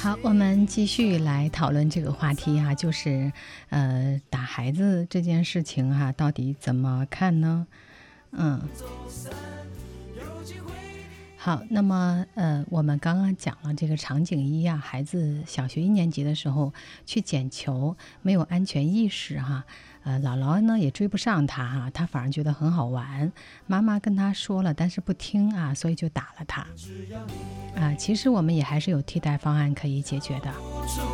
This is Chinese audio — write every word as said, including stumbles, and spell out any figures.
好，我们继续来讨论这个话题哈、就是呃打孩子这件事情哈、到底怎么看呢？嗯，好，那么呃，我们刚刚讲了这个场景一啊，孩子小学一年级的时候去捡球，没有安全意识哈，呃，姥姥呢也追不上他哈，他反而觉得很好玩，妈妈跟他说了，但是不听啊，所以就打了他啊。其实我们也还是有替代方案可以解决的。